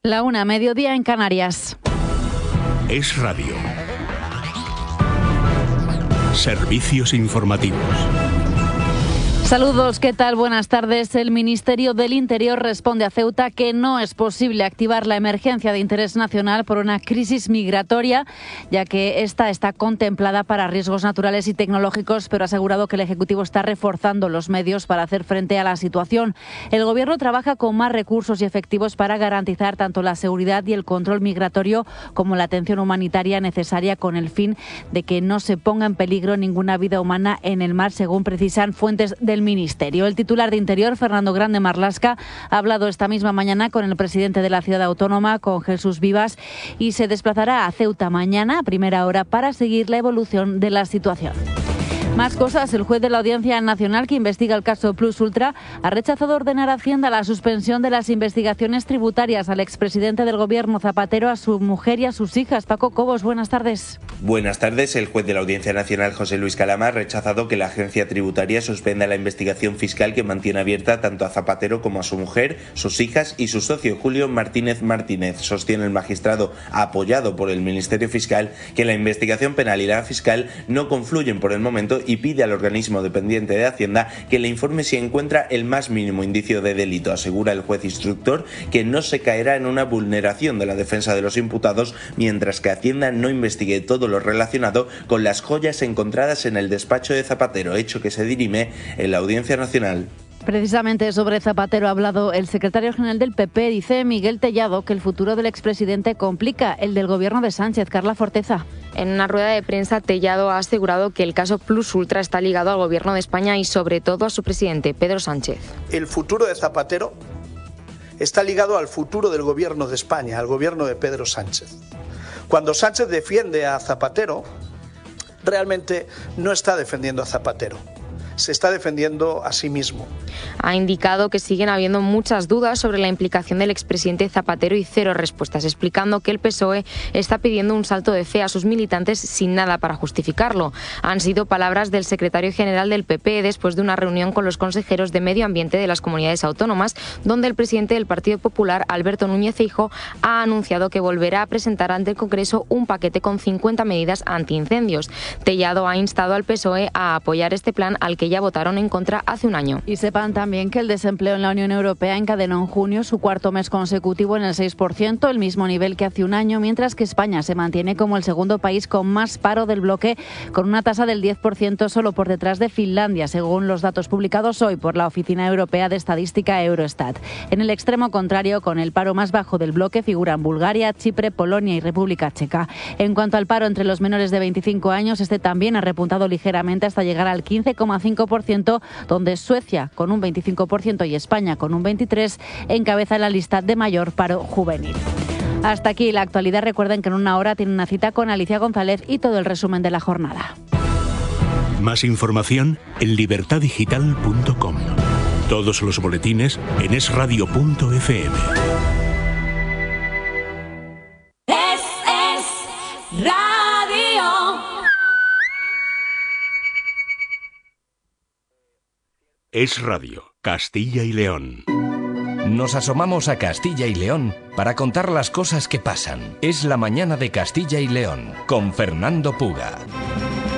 La 1, mediodía en Canarias. Es Radio. Servicios informativos. Saludos, ¿qué tal? Buenas tardes. El Ministerio del Interior responde a Ceuta que no es posible activar la emergencia de interés nacional por una crisis migratoria, ya que esta está contemplada para riesgos naturales y tecnológicos, pero ha asegurado que el Ejecutivo está reforzando los medios para hacer frente a la situación. El Gobierno trabaja con más recursos y efectivos para garantizar tanto la seguridad y el control migratorio como la atención humanitaria necesaria, con el fin de que no se ponga en peligro ninguna vida humana en el mar, según precisan fuentes del Ministerio. El titular de Interior, Fernando Grande Marlaska, ha hablado esta misma mañana con el presidente de la ciudad autónoma, con Jesús Vivas, y se desplazará a Ceuta mañana a primera hora para seguir la evolución de la situación. Más cosas. El juez de la Audiencia Nacional, que investiga el caso Plus Ultra, ha rechazado ordenar a Hacienda la suspensión de las investigaciones tributarias al expresidente del Gobierno Zapatero, a su mujer y a sus hijas. Paco Cobos, buenas tardes. Buenas tardes. El juez de la Audiencia Nacional, José Luis Calama, ha rechazado que la agencia tributaria suspenda la investigación fiscal que mantiene abierta tanto a Zapatero como a su mujer, sus hijas y su socio Julio Martínez Martínez. Sostiene el magistrado, apoyado por el Ministerio Fiscal, que la investigación penal y la fiscal no confluyen por el momento, y pide al organismo dependiente de Hacienda que le informe si encuentra el más mínimo indicio de delito. Asegura el juez instructor que no se caerá en una vulneración de la defensa de los imputados mientras que Hacienda no investigue todo lo relacionado con las joyas encontradas en el despacho de Zapatero, hecho que se dirime en la Audiencia Nacional. Precisamente sobre Zapatero ha hablado el secretario general del PP. Dice Miguel Tellado que el futuro del expresidente complica el del gobierno de Sánchez. Carla Forteza. En una rueda de prensa, Tellado ha asegurado que el caso Plus Ultra está ligado al gobierno de España y sobre todo a su presidente, Pedro Sánchez. El futuro de Zapatero está ligado al futuro del gobierno de España, al gobierno de Pedro Sánchez. Cuando Sánchez defiende a Zapatero, realmente no está defendiendo a Zapatero, se está defendiendo a sí mismo. Ha indicado que siguen habiendo muchas dudas sobre la implicación del expresidente Zapatero y cero respuestas, explicando que el PSOE está pidiendo un salto de fe a sus militantes sin nada para justificarlo. Han sido palabras del secretario general del PP después de una reunión con los consejeros de Medio Ambiente de las comunidades autónomas, donde el presidente del Partido Popular, Alberto Núñez Feijóo, ha anunciado que volverá a presentar ante el Congreso un paquete con 50 medidas antiincendios. Tellado ha instado al PSOE a apoyar este plan, al que ya votaron en contra hace un año. Y sepan también que el desempleo en la Unión Europea encadenó en junio su cuarto mes consecutivo en el 6%, el mismo nivel que hace un año, mientras que España se mantiene como el segundo país con más paro del bloque, con una tasa del 10%, solo por detrás de Finlandia, según los datos publicados hoy por la Oficina Europea de Estadística Eurostat. En el extremo contrario, con el paro más bajo del bloque, figuran Bulgaria, Chipre, Polonia y República Checa. En cuanto al paro entre los menores de 25 años, este también ha repuntado ligeramente hasta llegar al 15,5%, donde Suecia con un 25% y España con un 23% encabeza la lista de mayor paro juvenil. Hasta aquí la actualidad. Recuerden que en una hora tienen una cita con Alicia González y todo el resumen de la jornada. Más información en libertadigital.com. Todos los boletines en esradio.fm. Es Radio. Es Radio, Castilla y León. Nos asomamos a Castilla y León para contar las cosas que pasan. Es la mañana de Castilla y León, con Fernando Puga.